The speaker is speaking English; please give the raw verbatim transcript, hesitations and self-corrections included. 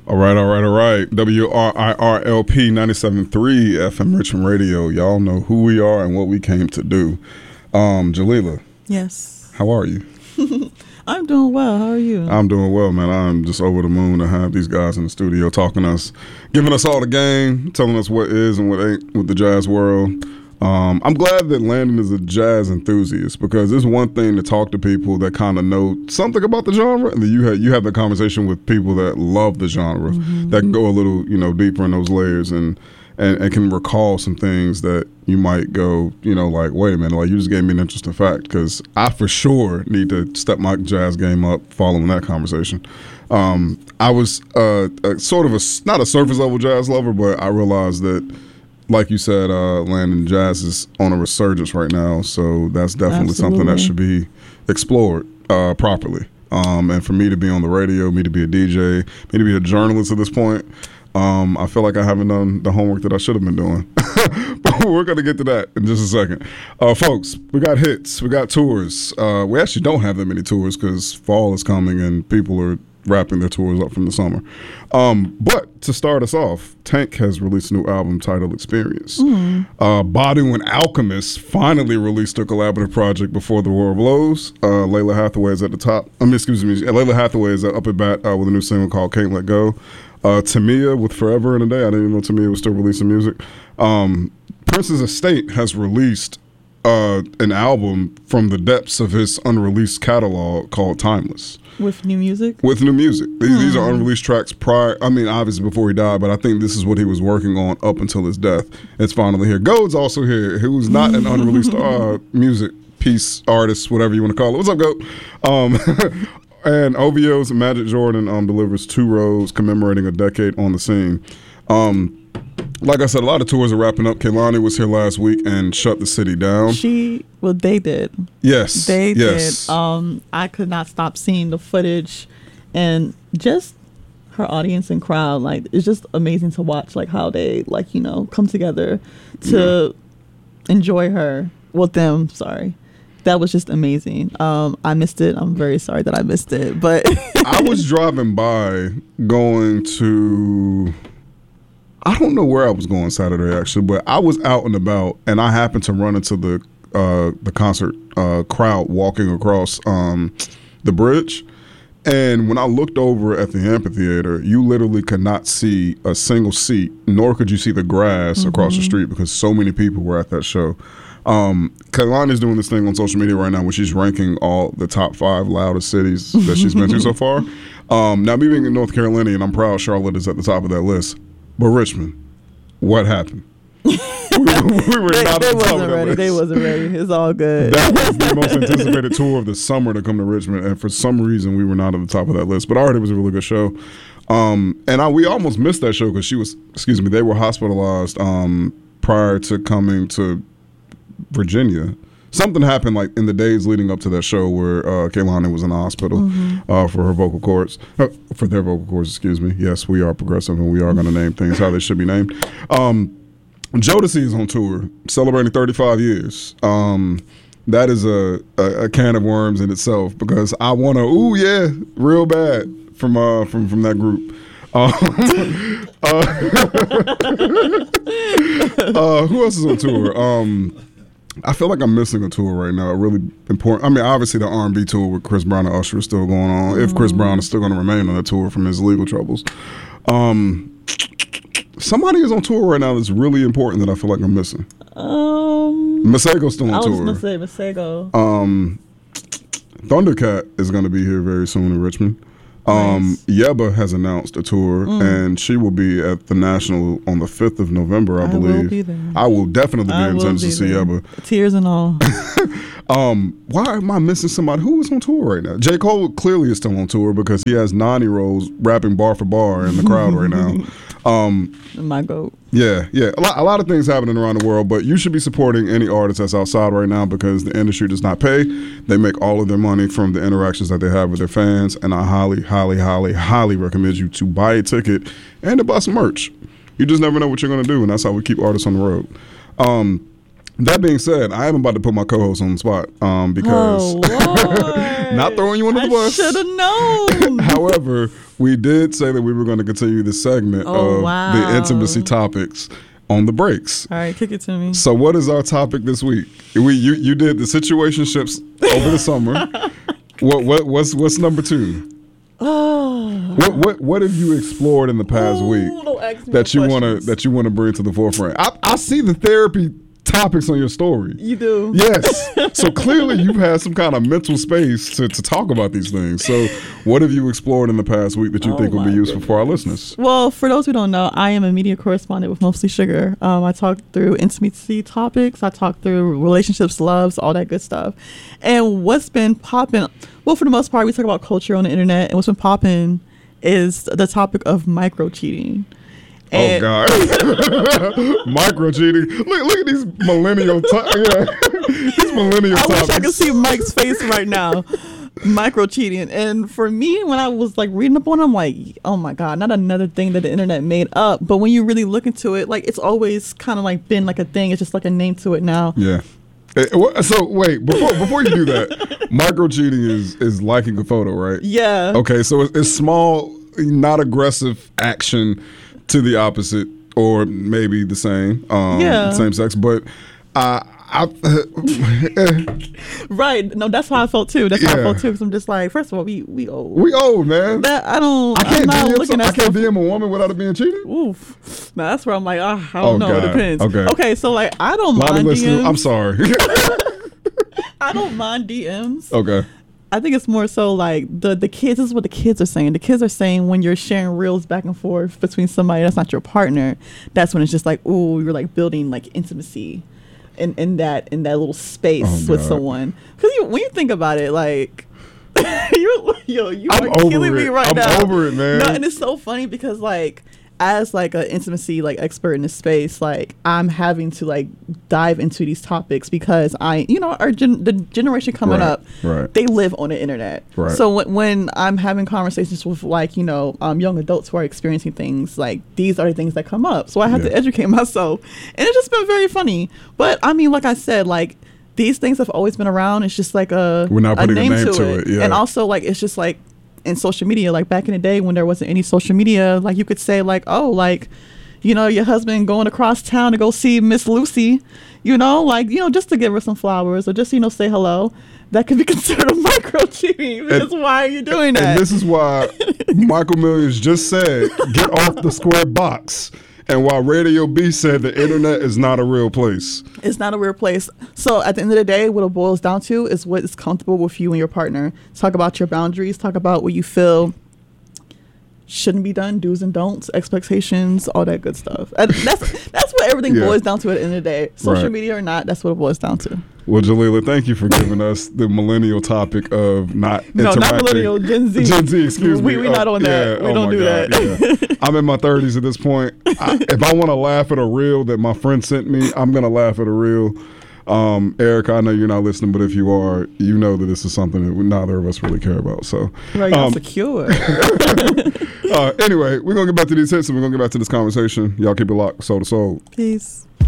All right, all right, all right. W R I R L P ninety-seven point three F M Richmond Radio. Y'all know who we are and what we came to do. Um, Jalila. Yes. How are you? I'm doing well. How are you? I'm doing well, man. I'm just over the moon to have these guys in the studio talking to us, giving us all the game, telling us what is and what ain't with the jazz world. Um, I'm glad that Landon is a jazz enthusiast because it's one thing to talk to people that kind of know something about the genre, and then you have you have the conversation with people that love the genre, mm-hmm. that can go a little you know deeper in those layers and, and and can recall some things that you might go you know like wait a minute, like you just gave me an interesting fact, because I for sure need to step my jazz game up following that conversation. Um, I was uh, a, sort of a not a surface level jazz lover, but I realized that, like you said, uh, Landon, jazz is on a resurgence right now, so that's definitely Absolutely. something that should be explored uh, properly. Um, and for me to be on the radio, me to be a D J, me to be a journalist at this point, um, I feel like I haven't done the homework that I should have been doing. But we're going to get to that in just a second. Uh, folks, we got hits, we got tours. Uh, we actually don't have that many tours because fall is coming and people are wrapping their tours up from the summer. Um, but to start us off, Tank has released a new album titled Experience. Mm. Uh, Badu and Alchemist finally released a collaborative project before the war blows. Uh, Layla Hathaway is at the top. I mean, excuse me. Layla Hathaway is up at bat uh, with a new single called Can't Let Go. Uh, Tamia with Forever in a Day. I didn't even know Tamia was still releasing music. Um, Prince's estate has released uh, an album from the depths of his unreleased catalog called Timeless. With new music? With new music. These, hmm. these are unreleased tracks prior, I mean, obviously before he died, but I think this is what he was working on up until his death. It's finally here. Goat's also here, who's not an unreleased uh, music piece, artist, whatever you want to call it. What's up, Goat? Um, and O V O's Magic Jordan um, delivers Two Roads commemorating a decade on the scene. Um, like I said, a lot of tours are wrapping up. Kehlani was here last week and shut the city down. She, well, they did. Yes. They yes. did. Um, I could not stop seeing the footage and just her audience and crowd. Like, it's just amazing to watch, like, how they, like, you know, come together to yeah. enjoy her. Well, them, sorry. That was just amazing. Um, I missed it. I'm very sorry that I missed it. But I was driving by going to... I don't know where I was going Saturday, actually, but I was out and about, and I happened to run into the uh, the concert uh, crowd walking across um, the bridge. And when I looked over at the amphitheater, you literally could not see a single seat, nor could you see the grass mm-hmm. across the street because so many people were at that show. Um, Kehlani's doing this thing on social media right now where she's ranking all the top five loudest cities that she's been to so far. Um, now, me being in North Carolina, and I'm proud Charlotte is at the top of that list. But Richmond, what happened? we, we were they, not they at the top wasn't of that ready. list. They wasn't ready. It's all good. That was the most anticipated tour of the summer to come to Richmond, and for some reason we were not at the top of that list. But I heard it was a really good show, um, and I, we almost missed that show because she was, excuse me, they were hospitalized um, prior to coming to Virginia. Something happened like in the days leading up to that show where uh, Kehlani was in the hospital mm-hmm. uh, for her vocal cords, uh, for their vocal cords, excuse me. Yes, we are progressive and we are going to name things how they should be named. Um, Jodeci is on tour, celebrating thirty-five years. Um, that is a, a, a can of worms in itself because I want to, ooh yeah, real bad from uh, from from that group. Um, uh, uh, who else is on tour? Um, I feel like I'm missing a tour right now, a really important. I mean, obviously the R and B tour with Chris Brown and Usher is still going on. If Chris Brown is still going to remain on the tour from his legal troubles. Um, somebody is on tour right now that's really important that I feel like I'm missing. Um, Masego's still on I was tour. going to say Masego. Um, Thundercat is going to be here very soon in Richmond. Um, nice. Yeba has announced a tour, mm. and she will be at the National on the fifth of November, I, I believe. Will be there. I will definitely be I in attendance to see Yeba. Tears and all. um, why am I missing somebody? Who is on tour right now? J. Cole clearly is still on tour because he has nine-year-olds rapping bar for bar in the crowd right now. Um, My goat. Yeah, yeah. A lot, a lot of things happening around the world, but you should be supporting any artist that's outside right now because the industry does not pay. They make all of their money from the interactions that they have with their fans, and I highly, highly, highly, highly recommend you to buy a ticket and to buy some merch. You just never know what you're going to do, and that's how we keep artists on the road. Um, that being said, I am about to put my co-host on the spot um, because oh, not throwing you under the I bus. should have known. However, we did say that we were going to continue the segment Oh, of wow. the intimacy topics on the breaks. All right, kick it to me. So what is our topic this week? We you, you did the situationships over the summer. What what what's what's number two? Oh, What what what have you explored in the past Ooh, week don't ask me that no you want to questions. that you want to bring to the forefront? I, I see the therapy topics on your story. You do. Yes. So clearly you've had some kind of mental space to, to talk about these things. So what have you explored in the past week that you Oh think will be my useful for our listeners? Well, for those who don't know, I am a media correspondent with Mostly Sugar. Um, I talk through intimacy topics. I talk through relationships, loves, all that good stuff. And what's been popping, well, for the most part, we talk about culture on the internet. And what's been popping is the topic of micro cheating. Oh God, micro cheating! Look, look at these millennial, to- yeah. these millennial I topics. wish I could see Mike's face right now. Micro cheating. And for me, when I was like reading up on it, I'm like, oh my God, not another thing that the internet made up. But when you really look into it, like it's always kind of like been like a thing. It's just like a name to it now. Yeah. Eh, wha- So wait, before before you do that, micro cheating is is liking a photo, right? Yeah. Okay, so it's, it's small, not aggressive action to the opposite, or maybe the same, um, Yeah. same sex. But uh, I, Right. No, that's how I felt too. That's how I Yeah. felt too. Because I'm just like, first of all, we we old. we old, man. That I don't. I I'm can't not D M. looking Some, I at can't stuff. D M a woman without it being cheating. Oof. Now that's where I'm like, ah, I Oh, don't know. It God. depends. Okay. Okay. So like, I don't Lonnie, mind listen, D Ms. I'm sorry. I don't mind D Ms. Okay. I think it's more so like the the kids. This is what the kids are saying. The kids are saying when you're sharing reels back and forth between somebody that's not your partner, that's when it's just like, ooh, you're like building like intimacy, in in that in that little space Oh, with God. someone. Because you, when you think about it, like. you're, yo, you I'm are over killing me it. right I'm now. over it, man. No, and it's so funny because like as like an intimacy like expert in this space, like I'm having to like dive into these topics because I, you know, our gen- the generation coming Right, up, right. they live on the internet. Right. So when, when I'm having conversations with like, you know, um, young adults who are experiencing things, like these are the things that come up. So I have Yeah. to educate myself. And it's just been very funny. But I mean, like I said, like these things have always been around. It's just like a, We're not a putting a name, name to, to it. it, yeah. And also like, it's just like in social media, like back in the day when there wasn't any social media, like you could say like, oh, like, you know, your husband going across town to go see Miss Lucy, you know, like, you know, just to give her some flowers or just, you know, say hello. That could be considered a micro cheating. Because why are you doing that? And this is why Michael Millions just said, get off the square box. And why Radio B said the internet is not a real place. It's not a real place. So at the end of the day, what it boils down to is what is comfortable with you and your partner. Talk about your boundaries. Talk about what you feel shouldn't be done, do's and don'ts, expectations, all that good stuff. And that's that's what everything Yeah. boils down to at the end of the day. Social Right. media or not, that's what it boils down to. Well, Jalila, thank you for giving us the millennial topic of not No, not interacting. millennial, Gen Z. Gen Z, excuse We- me. we not on that. We oh don't my do God, that. yeah. I'm in my thirties at this point. I, if I want to laugh at a reel that my friend sent me, I'm going to laugh at a reel. Um, Erica, I know you're not listening, but if you are, you know that this is something that neither of us really care about. So, Right, y'all um, secure. uh, anyway, we're going to get back to these hits and we're going to get back to this conversation. Y'all keep it locked, soul to soul. Peace.